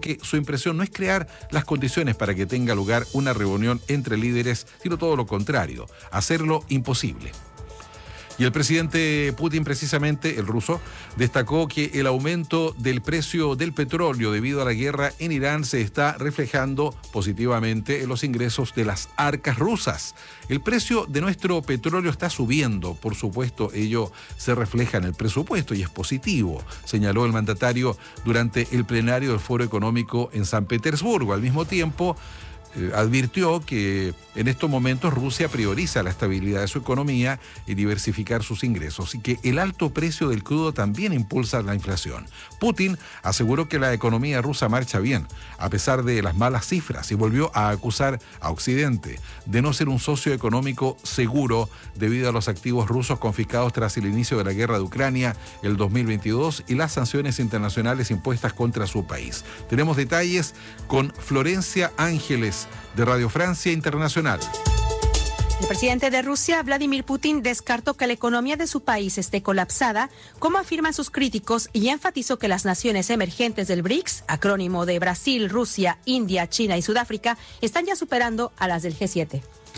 que su impresión no es crear las condiciones para que tenga lugar una reunión entre líderes, sino todo lo contrario, hacerlo imposible. Y el presidente Putin, precisamente, el ruso, destacó que el aumento del precio del petróleo debido a la guerra en Irán se está reflejando positivamente en los ingresos de las arcas rusas. El precio de nuestro petróleo está subiendo, por supuesto, ello se refleja en el presupuesto y es positivo, señaló el mandatario durante el plenario del Foro Económico en San Petersburgo. Al mismo tiempo, advirtió que en estos momentos Rusia prioriza la estabilidad de su economía y diversificar sus ingresos y que el alto precio del crudo también impulsa la inflación. Putin aseguró que la economía rusa marcha bien, a pesar de las malas cifras, y volvió a acusar a Occidente de no ser un socio económico seguro debido a los activos rusos confiscados tras el inicio de la guerra de Ucrania el 2022 y las sanciones internacionales impuestas contra su país. Tenemos detalles con Florencia Ángeles de Radio Francia Internacional. El presidente de Rusia, Vladimir Putin, descartó que la economía de su país esté colapsada, como afirman sus críticos, y enfatizó que las naciones emergentes del BRICS, acrónimo de Brasil, Rusia, India, China y Sudáfrica, están ya superando a las del G7.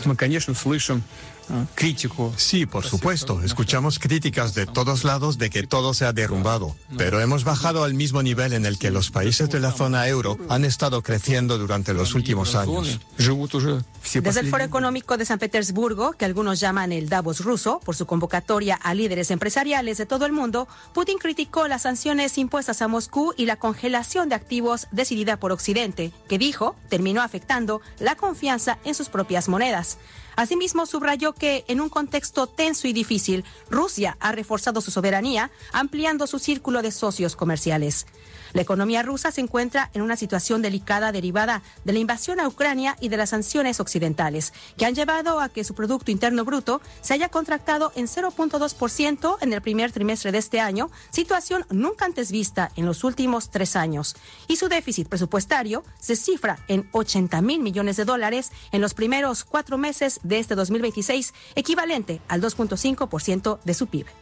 Sí, por supuesto. Escuchamos críticas de todos lados de que todo se ha derrumbado, pero hemos bajado al mismo nivel en el que los países de la zona euro han estado creciendo durante los últimos años. Desde el Foro Económico de San Petersburgo, que algunos llaman el Davos ruso, por su convocatoria a líderes empresariales de todo el mundo, Putin criticó las sanciones impuestas a Moscú y la congelación de activos decidida por Occidente, que dijo terminó afectando la confianza en sus propias monedas. Asimismo, subrayó que en un contexto tenso y difícil, Rusia ha reforzado su soberanía, ampliando su círculo de socios comerciales. La economía rusa se encuentra en una situación delicada derivada de la invasión a Ucrania y de las sanciones occidentales, que han llevado a que su Producto Interno Bruto se haya contractado en 0.2% en el primer trimestre de este año, situación nunca antes vista en los últimos 3 años. Y su déficit presupuestario se cifra en $80,000 millones en los primeros 4 meses de este 2026, equivalente al 2.5% de su PIB.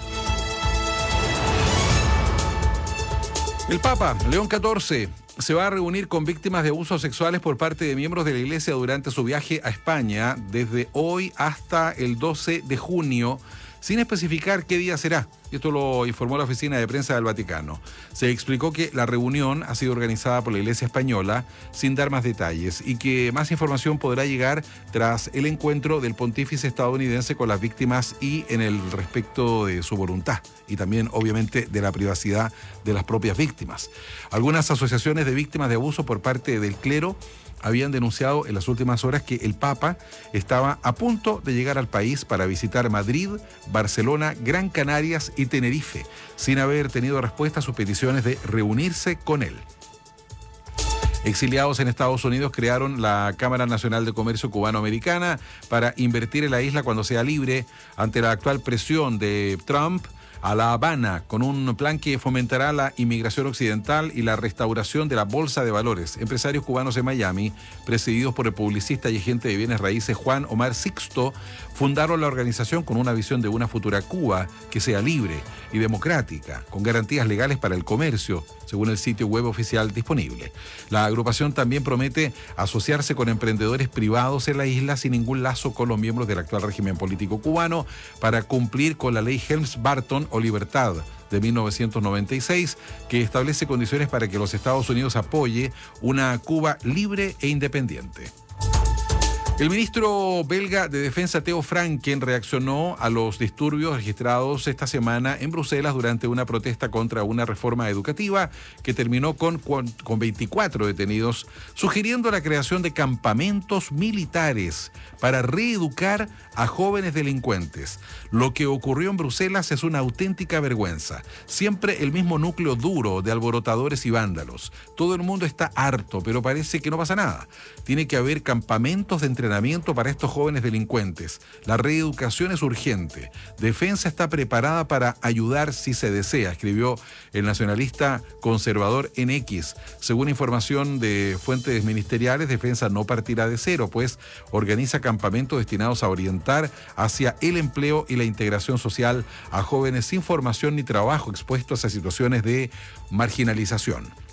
El Papa León XIV se va a reunir con víctimas de abusos sexuales por parte de miembros de la Iglesia durante su viaje a España desde hoy hasta el 12 de junio, sin especificar qué día será. Esto lo informó la oficina de prensa del Vaticano. Se explicó que la reunión ha sido organizada por la Iglesia Española sin dar más detalles y que más información podrá llegar tras el encuentro del pontífice estadounidense con las víctimas y en el respecto de su voluntad y también obviamente de la privacidad de las propias víctimas. Algunas asociaciones de víctimas de abuso por parte del clero habían denunciado en las últimas horas que el Papa estaba a punto de llegar al país para visitar Madrid, Barcelona, Gran Canarias y Tenerife, sin haber tenido respuesta a sus peticiones de reunirse con él. Exiliados en Estados Unidos crearon la Cámara Nacional de Comercio Cubano-Americana para invertir en la isla cuando sea libre ante la actual presión de Trump a La Habana, con un plan que fomentará la inmigración occidental y la restauración de la bolsa de valores. Empresarios cubanos en Miami, presididos por el publicista y agente de bienes raíces Juan Omar Sixto, fundaron la organización con una visión de una futura Cuba que sea libre y democrática, con garantías legales para el comercio, según el sitio web oficial disponible. La agrupación también promete asociarse con emprendedores privados en la isla sin ningún lazo con los miembros del actual régimen político cubano para cumplir con la ley Helms-Burton o Libertad de 1996, que establece condiciones para que los Estados Unidos apoye una Cuba libre e independiente. El ministro belga de Defensa, Theo Franken, reaccionó a los disturbios registrados esta semana en Bruselas durante una protesta contra una reforma educativa que terminó con 24 detenidos, sugiriendo la creación de campamentos militares para reeducar a jóvenes delincuentes. Lo que ocurrió en Bruselas es una auténtica vergüenza. Siempre el mismo núcleo duro de alborotadores y vándalos. Todo el mundo está harto, pero parece que no pasa nada. Tiene que haber campamentos de entrenamiento para estos jóvenes delincuentes. La reeducación es urgente. Defensa está preparada para ayudar si se desea, escribió el nacionalista conservador en X. Según información de fuentes ministeriales, Defensa no partirá de cero, pues organiza campamentos destinados a orientar hacia el empleo y la integración social a jóvenes sin formación ni trabajo expuestos a situaciones de marginalización.